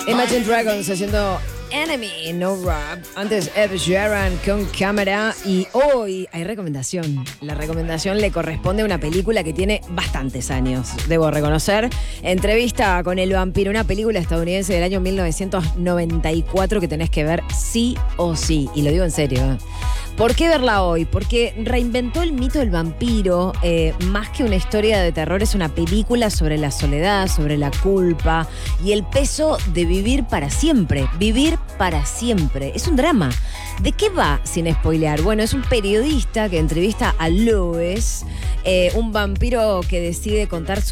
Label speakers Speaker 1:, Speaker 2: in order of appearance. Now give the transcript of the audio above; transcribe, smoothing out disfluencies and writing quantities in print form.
Speaker 1: Imagine Dragons haciendo Enemy, No Rap. Antes Ed Sheeran con Cámara. Y hoy hay recomendación. La recomendación le corresponde a una película que tiene bastantes años, debo reconocer. Entrevista con el vampiro, una película estadounidense del año 1994 que tenés que ver sí o sí. Y lo digo en serio, ¿eh? ¿Por qué verla hoy? Porque reinventó el mito del vampiro. Más que una historia de terror, es una película sobre la soledad, sobre la culpa y el peso de vivir para siempre. Vivir para siempre. Es un drama. ¿De qué va, sin spoilear? Bueno, es un periodista que entrevista a Louis, un vampiro que decide contar su